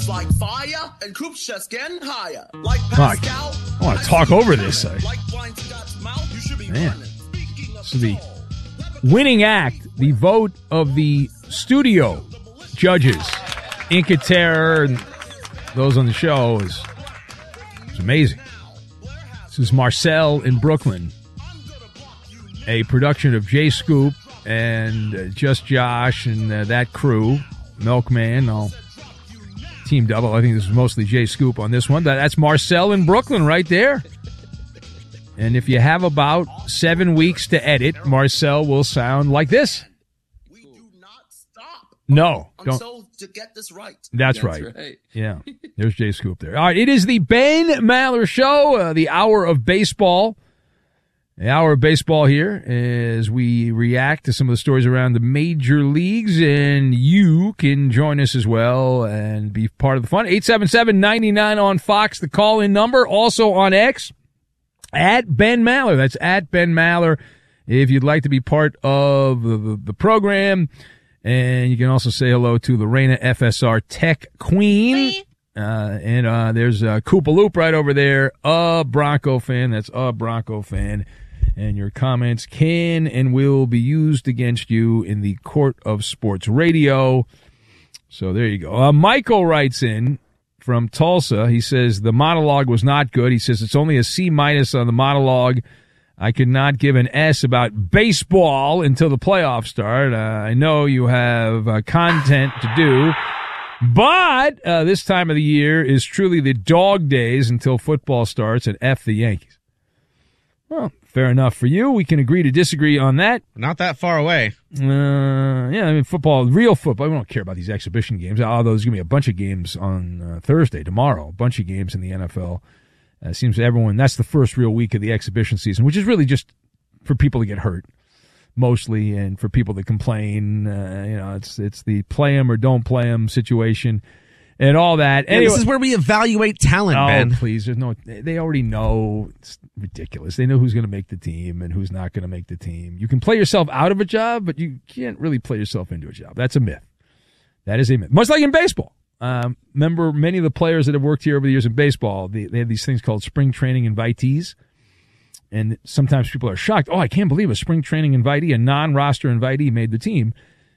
like fire and Coop's just getting higher. Like Fuck. Pascal, I want to talk over this. like Blind Scott's mouth, you should be Man. running. Speaking of So the fall, winning act, the vote of the studio judges, Inca Terror, and those on the show is amazing. This is Marcel in Brooklyn, a production of Jay Scoop and Just Josh and that crew, Milkman, all team double. I think this is mostly Jay Scoop on this one. That's Marcel in Brooklyn right there. And if you have about 7 weeks to edit, Marcel will sound like this. we do not stop No, don't. until to get this right. That's right. Yeah, there's Jay Scoop there. All right, it is the Ben Maller Show, the hour of baseball. The hour of baseball here as we react to some of the stories around the major leagues, and you can join us as well and be part of the fun. 877-99 on Fox, the call-in number. Also on X, at Ben Maller. That's at Ben Maller if you'd like to be part of the program. And you can also say hello to Lorena FSR Tech Queen. And there's Koopa Loop right over there, a Bronco fan. That's a Bronco fan. And your comments can and will be used against you in the court of sports radio. So there you go. Michael writes in from Tulsa. He says the monologue was not good. He says it's only a C- on the monologue. I could not give an S about baseball until the playoffs start. I know you have content to do, but this time of the year is truly the dog days until football starts, and F the Yankees. Well, fair enough for you. We can agree to disagree on that. Not that far away. Yeah, I mean, football, real football. We don't care about these exhibition games. Although there's going to be a bunch of games on Thursday, tomorrow. A bunch of games in the NFL. Seems everyone, that's the first real week of the exhibition season, which is really just for people to get hurt, mostly, and for people to complain. It's the play them or don't play them situation and all that. Anyway, this is where we evaluate talent, Ben. Please, they already know. It's ridiculous. They know who's going to make the team and who's not going to make the team. You can play yourself out of a job, but you can't really play yourself into a job. That's a myth. That is a myth. Much like in baseball. Remember, many of the players that have worked here over the years in baseball, they have these things called spring training invitees. And sometimes people are shocked. Oh, I can't believe a spring training invitee, a non-roster invitee, made the team.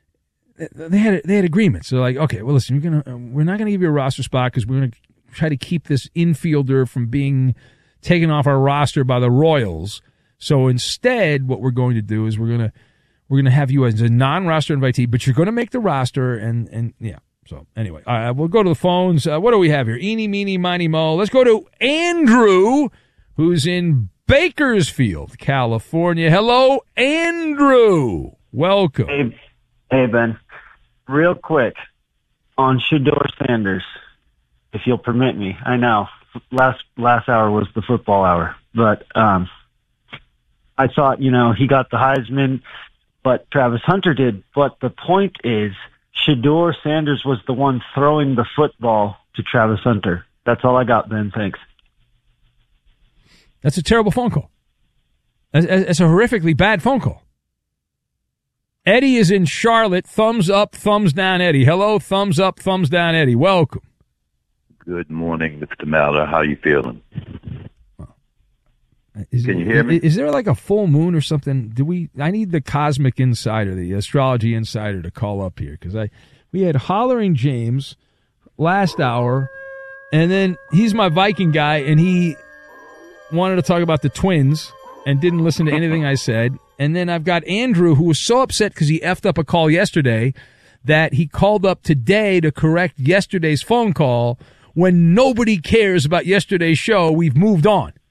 They had agreements. So like, okay, well, listen, we're not going to give you a roster spot because we're going to try to keep this infielder from being taken off our roster by the Royals. So instead, what we're going to do is we're going to have you as a non-roster invitee, but you're going to make the roster, and yeah. So anyway, we'll go to the phones. What do we have here? Eeny, meeny, miny, mo. Let's go to Andrew, who's in Bakersfield, California. Hello, Andrew. Welcome. Hey, Ben. Real quick on Shedeur Sanders, if you'll permit me. I know last hour was the football hour, but I thought he got the Heisman, but Travis Hunter did. But the point is, Shedeur Sanders was the one throwing the football to Travis Hunter. That's all I got, Ben. Thanks. That's a terrible phone call. It's a horrifically bad phone call. Eddie is in Charlotte. Thumbs up, thumbs down, Eddie. Hello, thumbs up, thumbs down, Eddie. Welcome. Good morning, Mr. Maller. How you feeling? Can you hear me? Is there like a full moon or something? I need the Cosmic Insider, the Astrology Insider, to call up here because we had Hollering James last hour, and then he's my Viking guy, and he wanted to talk about the Twins and didn't listen to anything I said. And then I've got Andrew, who was so upset because he effed up a call yesterday that he called up today to correct yesterday's phone call. When nobody cares about yesterday's show, we've moved on.